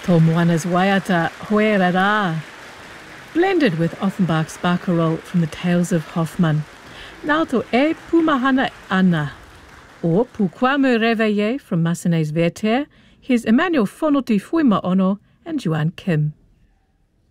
Tō Moana's Waiata Hoera Rā, blended with Offenbach's Barcarolle from the Tales of Hoffmann. Now to E Pumahana Ana, or Pourquoi me réveiller from Massenet's Werther, his Emmanuel Fonoti Fuima Ono and Joanne Kim.